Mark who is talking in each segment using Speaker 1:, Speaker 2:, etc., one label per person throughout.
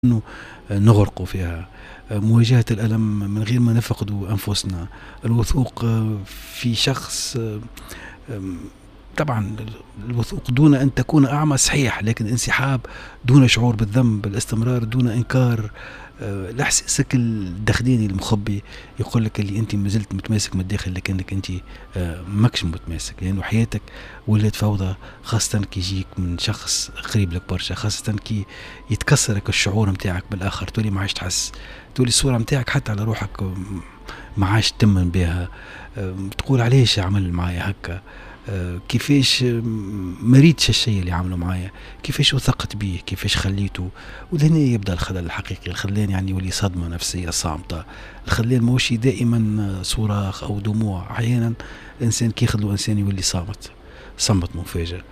Speaker 1: إنه نغرق فيها، مواجهة الألم من غير ما نفقد أنفسنا، الوثوق في شخص. طبعا الوثوق دون أن تكون أعمى صحيح، لكن الانسحاب دون شعور بالذنب، الاستمرار دون إنكار، الإحساسك الداخليني المخبي يقول لك اللي أنت ما زلت متماسك من الداخل، لكنك أنت ماكش متماسك، لأنه يعني حياتك ولات فوضى، خاصة كي يجيك من شخص قريب لك برشا، خاصة كي يتكسرك الشعور متاعك بالآخر، تولي ما عادش تحس، تولي الصورة متاعك حتى على روحك ما عادش تمن بها، تقول عليش عمل معايا هكا، كيفاش مريتش الشيء اللي عمله معايا، كيفاش وثقت بيه، كيفاش خليته. ولهنا يبدأ الخلل الحقيقي. الخلان يعني يولي صدمة نفسية صامتة. الخلان موشي دائما صراخ أو دموع. أحيانا الإنسان كي يخلو إنسان يولي صمت مفاجئ،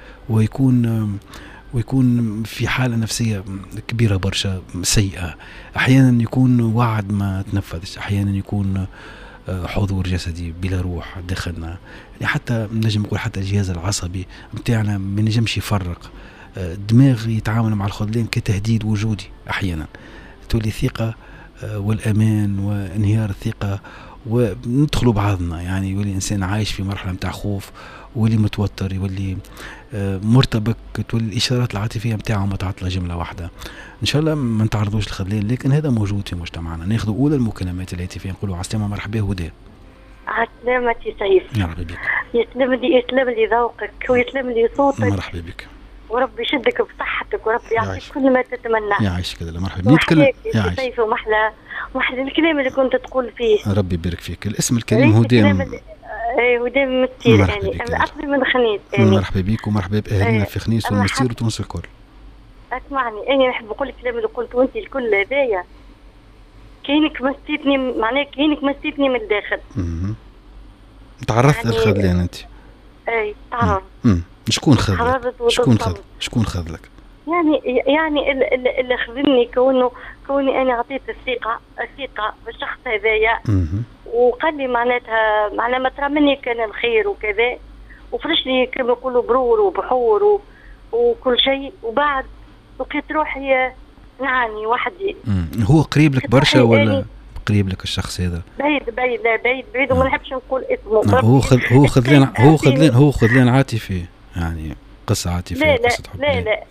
Speaker 1: ويكون في حالة نفسية كبيرة برشا سيئة. أحيانا يكون وعد ما تنفذش، أحيانا يكون حضور جسدي بلا روح داخلنا، يعني حتى نجم نقول حتى الجهاز العصبي متاعنا ما نجمش يفرق. الدماغ يتعامل مع الخذلان كتهديد وجودي. أحيانا تولي ثقة والأمان وانهيار الثقة وندخلوا بعضنا، يعني يولي إنسان عايش في مرحلة متاع خوف، واللي متوتر، يولي مرتبك، تولي الإشارات العاطفية متاعه متعطلة جملة واحدة. إن شاء الله ما نتعرضوش للخذلان، لكن هذا موجود في مجتمعنا. ناخذ أولى المكالمات الهاتفية، نقولوا عسلامة، مرحبا هدى.
Speaker 2: عسلامة سيف.
Speaker 1: مرحبا بك.
Speaker 2: يسلم لي ذوقك ويسلم لي صوتك.
Speaker 1: مرحبا بك.
Speaker 2: وربي يشدك بصحتك وربي يعطيك كل ما تتمنى.
Speaker 1: يعيشك الله. مرحبا. نتكلم
Speaker 2: يا سيف ومحلى الكلام اللي كنت تقول فيه.
Speaker 1: ربي يبارك فيك. الاسم الكريم هدى.
Speaker 2: هدى من مستير، يعني أصلي من خنيس.
Speaker 1: يعني مرحبا بيك ومرحبا بأهلنا في خنيس والمستير وتونس الكل.
Speaker 2: اسمعني، أنا نحب نقول الكلام اللي قلته أنت الكل هذايا. كأنك مسيتني، معناه كأنك مسيتني من الداخل.
Speaker 1: تعرضت يعني للخذلان أنت؟
Speaker 2: أي تعرض.
Speaker 1: شكون شكون خذلك؟
Speaker 2: يعني اللي خذلني كوني أنا عطيت الثقة بالشخص هذايا، وقال لي معناتها ما ترى مني كان الخير وكذا، وفرش لي كما يقولوا برور وبحور وكل شيء، وبعد لقيت روحي نعاني وحدي.
Speaker 1: هو قريب لك برشا ولا قريب لك الشخص هذا؟
Speaker 2: بعيد وما نحبش نقول اسمه.
Speaker 1: هو خذلان عاطفي، يعني قصة عاطفية، قصة حب.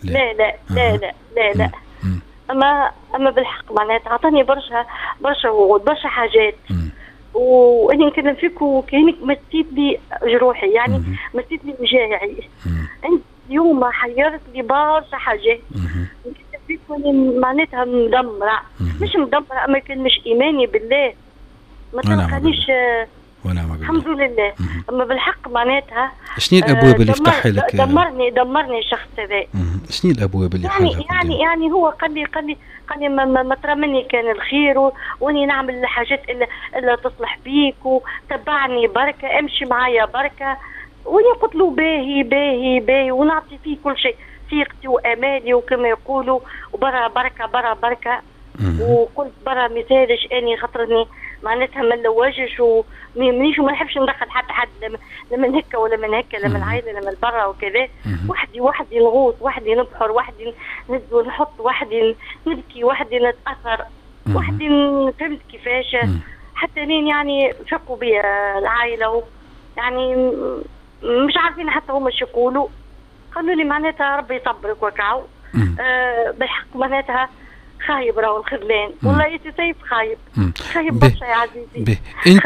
Speaker 2: لا. أما بالحق معناتها عطاني برشا وعود، برشا حاجات، وأنا نكلم فيك وكأنك مسيت لي جروحي، يعني مسيت لي وجاعي. أنت اليوم حيرت لي برشا حاجات، نكلم فيك وأنا معناتها مدمرة، مش مدمرة، أما كان مش إيماني بالله ما تلقانيش. الحمد لله. أما بالحق معناتها
Speaker 1: شنو الأبواب اللي فتحها لك؟
Speaker 2: دمرني الشخص هذا.
Speaker 1: شنو الأبواب اللي
Speaker 2: يعني هو قال لي ما ترى مني كان الخير، واني نعمل الحاجات اللي تصلح بيك، وتبعني بركة، امشي معايا بركة، واني قلت له باهي ونعطي فيه كل شيء، ثقتي وامالي وكما يقولوا، وبرا بركة. وقلت برا مثالش اني خاطرني معناتها ما نلوجش ومنيش وما نحبش ندخل حد لمن هكا ولا من هكا، لمن العائله لمن برا وكذا. وحدي نغوص، وحدي نبحر، وحدي نزل ونحط، وحدي نبكي، وحدي نتاثر، وحدي فهمت كيفاش. حتى لين يعني فقوا بي العائله، يعني مش عارفين حتى هما ايش يقولوا. قالوا لي معناتها ربي يصبرك وكعو. بالحق معناتها خايب راهو الخذلان، والله يا سيف خايب برشا يا عزيزي.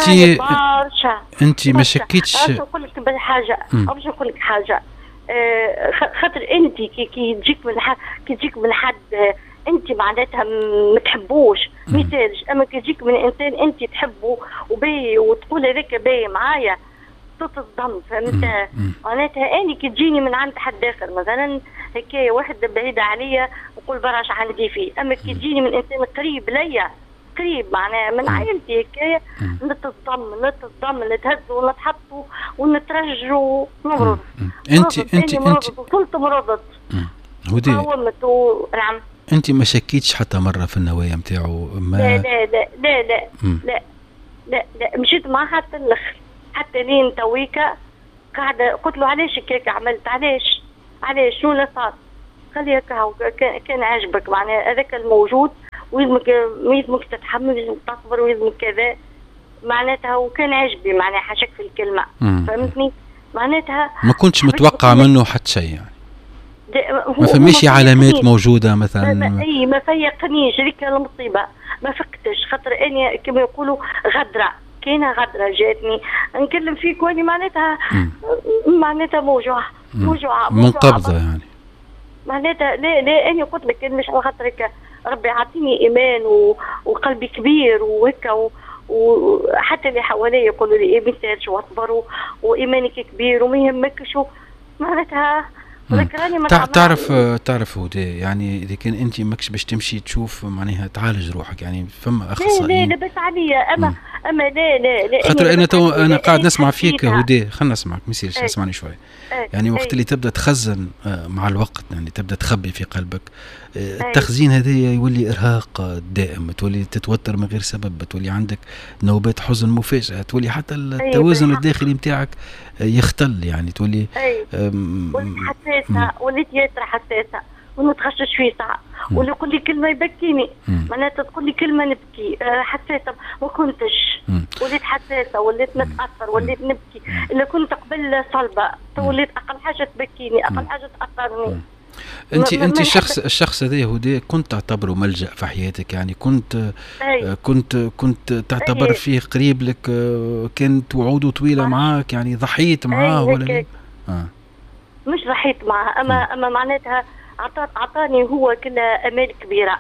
Speaker 1: انت ما شكيتش؟
Speaker 2: باش نقول لك بالحاجه، باش نقول لك حاجه، خاطر انت كي تجيك من حد انت معناتها ما تحبوش مثالش، اما كي تجيك من انسان انت تحبه وباهي وتقول هذاك باهي معايا تصدم، فهمت؟ معناتها اني كي تجيني من عند حد اخر مثلا هكايا واحد بعيدة عليا وقول براش عندي فيه، اما كي تجيني من انسان قريب ليا، قريب معناها من عائلتي هكايا، نتصدم نتهز ونتحط ونترج ونمرض.
Speaker 1: انت
Speaker 2: وصلت مرضت قاومت ونعم.
Speaker 1: انت ما شكيتش حتى مرة في النوايا متاعو؟
Speaker 2: لا مشيت معاه حتى الاخر، حتى لين تويكا قاعدة قلت له علاش هكاك عملت، علاش شنو اللي صار؟ قال لي كان عاجبك معناها هذاك الموجود ويلزمك تتحمل، لازمك تصبر، ويلزمك كذا معناتها. وكان عجبي معناها حاشاك في الكلمة، فهمتني معناتها.
Speaker 1: ما كنتش متوقع منه حتى شيء يعني، ما فماش علامات موجودة مثلا؟
Speaker 2: اي ما فيقنيش، هذيك المصيبة ما فقتش، خاطر اني كما يقولوا غدرة، كاينه غدرة جاتني نكلم فيك واني معناتها موجوعة
Speaker 1: منقبضة يعني
Speaker 2: معناتها. لا اني قلت لك مش على خاطرك ربي عطيني ايمان وقلبي كبير وهكا، وحتى اللي حواليا يقولوا لي ما تسالش واصبر وايمانك كبير وما يهمكش معناتها.
Speaker 1: تعرف هدى، يعني اذا كان انت ماكش باش تمشي تشوف معناها تعالج روحك، يعني فما اخصائيين.
Speaker 2: لا بس عليا اما لا
Speaker 1: خاطر انا قاعد نسمع فيك هدى، خلنا نسمعك ما يصيرش، اسمعني شوي. يعني وقت اللي تبدا تخزن مع الوقت، يعني تبدا تخبي في قلبك، التخزين هذا يولي ارهاق دائم، تولي تتوتر من غير سبب، تولي عندك نوبات حزن مفاجئه، تولي حتى التوازن الداخلي نتاعك يختل، يعني تولي
Speaker 2: وليت حساسه، وليت ياسر حساسه ونتغشش فيه ساعه، واللي يقول لي كلمه يبكيني، معناتها تقول لي كلمه نبكي، حساسه ما كنتش، وليت حساسه، وليت نتاثر، وليت نبكي. الا كنت قبل صلبه وليت اقل حاجه تبكيني، اقل حاجه تاثرني.
Speaker 1: انت الشخص هذا هدى كنت تعتبره ملجأ في حياتك، يعني كنت تعتبر فيه قريب لك، كانت وعوده طويله معاك، يعني ضحيت معاه ولا لا؟
Speaker 2: مش ضحيت معاه، اما عطاني هو كلها امال كبيره.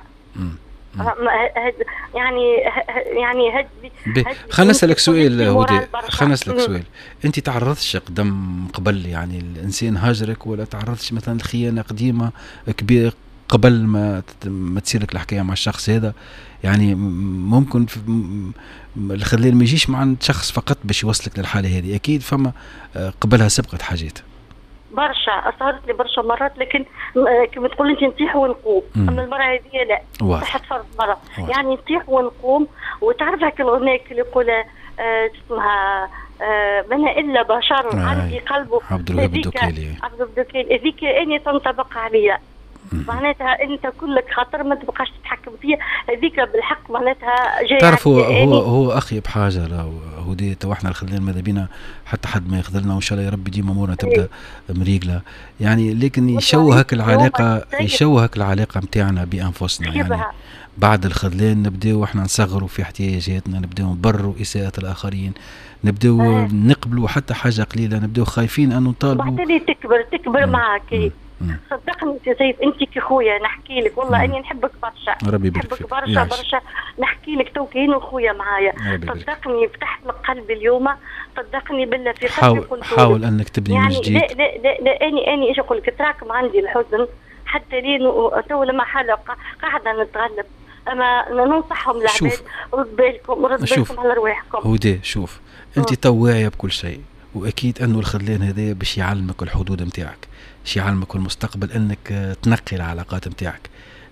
Speaker 2: يعني
Speaker 1: خلنا نسألك سؤال هدى، خلنا نسألك سؤال. انت تعرضتش قدام قبل يعني الانسان هاجرك، ولا تعرضتش مثلا لخيانه قديمه كبيره قبل ما تصير لك الحكايه مع الشخص هذا؟ يعني ممكن الخذلان ما يجيش مع شخص فقط باش يوصلك للحاله هذه، اكيد فما قبلها سبقت حاجات
Speaker 2: برشا، صارت لي برشا مرات، لكن كما تقول انت نطيح ونقوم. اما المره هذه لا، صحت فرض مره يعني نطيح ونقوم. وتعرف هاك الاغنيه اللي يقول اسمها ما الا بشر عندي قلبه
Speaker 1: عبد الوهاب الدكيلي،
Speaker 2: هذيك اني تنطبق عليا. معناتها انت كلك خاطر ما تبقاش تتحكم فيها، هذيك بالحق معناتها جايه.
Speaker 1: تعرف هو اخي بحاجه راهو هدى، تو احنا الخذلان ماذا بينا حتى حد ما يخذلنا، وان شاء الله يا ربي ديما امورنا تبدا مريقله يعني، لكن يشوهك العلاقه نتاعنا بانفسنا. يعني بعد الخذلان نبداو احنا نصغروا في احتياجاتنا، نبداو نبرروا اساءة الاخرين، نبداو نقبلوا حتى حاجه قليله، نبداو خايفين ان نطالبوا.
Speaker 2: بعدين تكبر معك. صدقني يا سيف، انت كخويا نحكي لك والله اني نحبك برشا،
Speaker 1: ربي
Speaker 2: نحبك برشا نحكي لك تو كاين خويا معايا. صدقني فتحت لك قلبي اليوم، صدقني بالله في قلبي قلت
Speaker 1: حاول انك تبني من جديد.
Speaker 2: لا اني ايش نقول لك، تراكم عندي الحزن حتى لين تو لما حاله قاعده نتغلب. اما ننصحهم العباد رد بالكم على رواحكم.
Speaker 1: هدى شوف، انت تو واعيه بكل شيء، واكيد انه الخذلان هذا باش يعلمك الحدود نتاعك، باش يعلمك المستقبل انك تنقي العلاقات نتاعك،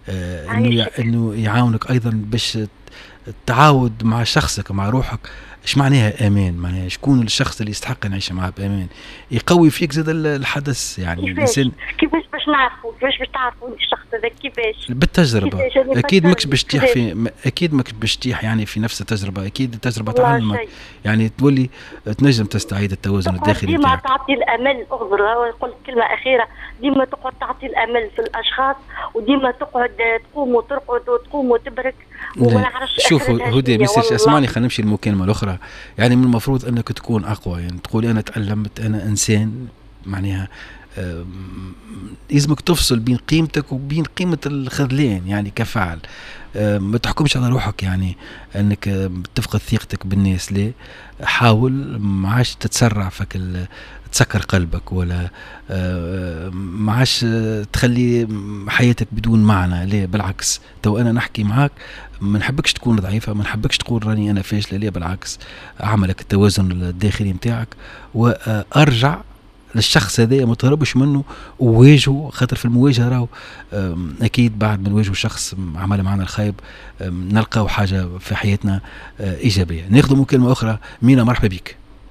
Speaker 1: انه يعاونك ايضا باش تعاود مع شخصك مع روحك. ايش معناها امان؟ معناها شكون الشخص اللي يستحق نعيش معاه بامان، يقوي فيك زاد الحدث. يعني الانسان
Speaker 2: كيفاش باش نعرفوا، كيفاش باش تعرفوا الشخص هذا؟ كيفاش؟
Speaker 1: بالتجربه. اكيد ماكش باش تطيح اكيد ماكش باش تطيح يعني في نفس التجربه، اكيد التجربه تعلمك، يعني تولي تنجم تستعيد التوازن الداخلي
Speaker 2: ديما تعطي الامل. اغفر قلت كلمه اخيره، ديما تقعد تعطي الامل في الاشخاص، وديما تقعد تقوم وترقد وتقوم وتبرك وما نعرفش.
Speaker 1: شوف هدى ما يصيرش، اسمعني خلينا نمشي المكالمه الاخرى. يعني من المفروض انك تكون اقوى، يعني تقول انا تعلمت، انا انسان، معناها لازمك تفصل بين قيمتك وبين قيمة الخذلان يعني كفعل. ما تحكمش على روحك يعني انك تفقد ثقتك بالناس، ليه؟ حاول ما عادش تتسرع فك تسكر قلبك، ولا ما عادش تخلي حياتك بدون معنى، ليه؟ بالعكس، تو انا نحكي معاك ما نحبكش تكون ضعيفة، ما نحبكش تقول راني انا فاشلة، ليه؟ بالعكس، عملك التوازن الداخلي متاعك، وارجع للشخص هذا ما تهربش منه وواجهه، خاطر في المواجهه راهو اكيد بعد ما نواجهه شخص عمل معنا الخايب نلقاو حاجه في حياتنا ايجابيه. ناخذ مكالمه اخرى. مينا مرحبا بك.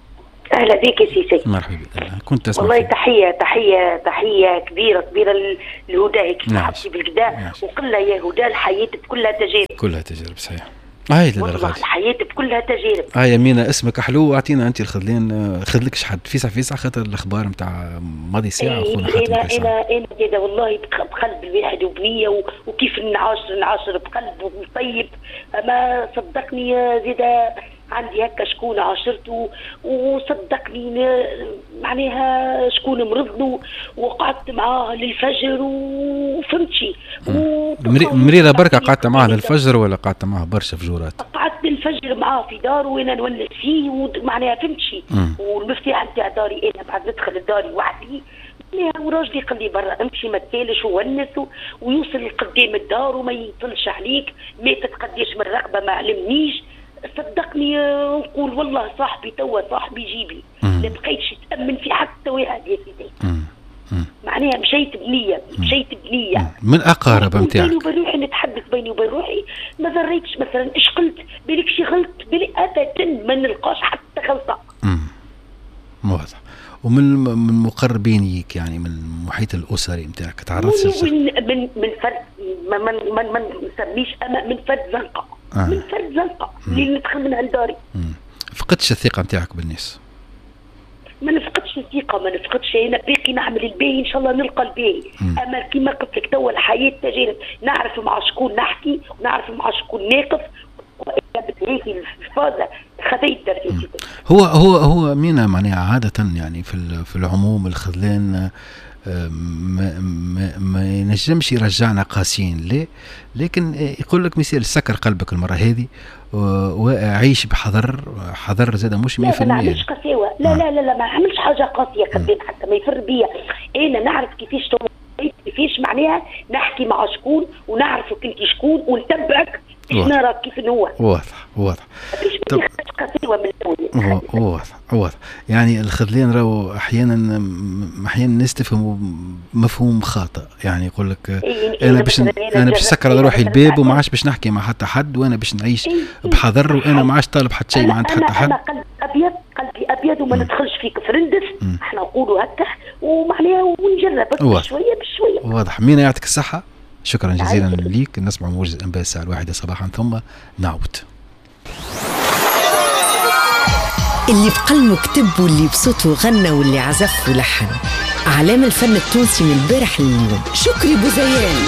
Speaker 3: اهلا بك يا سيدي.
Speaker 1: مرحبا بك. كنت اسمع
Speaker 3: والله تحيه كبيره لهدى هيك حطي بالكدا وقلنا يا هدى الحياه بكلها تجارب
Speaker 1: صحيح. هاي
Speaker 3: والله الحياه بكلها تجارب.
Speaker 1: يا مينا اسمك حلو واعطينا انت الخذلين خذلكش حد فيسع خاطر الاخبار نتاع ماضي ساعه اخونا حاتم.
Speaker 3: انا كذا والله بقلب الواحد وبنيه وكيف نعاشر بقلب طيب. ما صدقني زيدا عندي هكا شكون عاشرته وصدقني معناها شكون مرضني وقعدت معاه للفجر وفهمتي.
Speaker 1: مريرة بركة قعدت معاه للفجر ولا قعدت معاه برشا فجورات؟
Speaker 3: قعدت للفجر معاه في داره وانا نولد فيه ومعناها فهمتي. والمفتاح نتاع داري انا بعد ندخل لداري وحدي وراجلي قال لي برا امشي ما تسالش وونس ويوصل لقدام الدار وما يطلش عليك. ماتت قديش من رقبه ما علمنيش. صدقني نقول والله صاحبي توا صاحبي جيبي. لا بقيتش تأمن في حتى واحد يا سيدي. معناها مشيت بنية
Speaker 1: من أقارب نتاعك.
Speaker 3: بيني وبين روحي نتحدث بيني وبين روحي ما ذريتش مثلا ايش قلت بالك شي غلط بالي ابدا ما نلقاش حتى غلطة.
Speaker 1: واضح. ومن مقربينك يعني من المحيط الأسري نتاعك تعرضت
Speaker 3: من فرد ما نسميش أما من فرد زنقة. من فرد زنقة اللي ندخل من عند داري.
Speaker 1: فقدتش الثقة نتاعك بالناس؟
Speaker 3: ما نفقدش الثقة ما نفقدش. أنا باقي نعمل الباهي إن شاء الله نلقى الباهي. أما كما قلت لك توا الحياة تجارب. نعرف مع شكون نحكي ونعرف مع شكون ناقف. هيك الفازة خذيت درجتي.
Speaker 1: هو مينا معناها عادة يعني في العموم الخذلان ما ينجمش يرجعنا قاسيين ليه، لكن يقول لك مثال سكر قلبك المرة هذه وعيش حذر زاد مش 100%.
Speaker 3: لا ما عملش قساوة. لا ما عملش حاجة قاسية خذلان حتى ما يفر بيا. أنا نعرف كيفاش معناها نحكي مع شكون ونعرف كنت شكون ونتبعك نرى كيف هو.
Speaker 1: واضح. واضح. يعني الخذلان راهو احيانا نستفهموا مفهوم خاطئ. يعني يقول لك انا باش نسكر على روحي الباب وما عادش باش نحكي مع حتى حد وانا باش نعيش بحذر وانا ما عادش طالب حتى شيء ما عند حتى حد.
Speaker 3: انا قلبي ابيض وما ندخلش فيك فرندس. احنا نقولوا هكا ومعناها ونجرب شويه بشويه.
Speaker 1: واضح. مينا يعطيك الصحه. شكرا جزيلا ليك. نسمع موجز الانباء الساعه 1 صباحا ثم نعود.
Speaker 4: اللي بقلمه كتب واللي بصوته غنى واللي عزف ولحن. أعلام الفن التونسي من البارح لليوم. شكري بوزيان.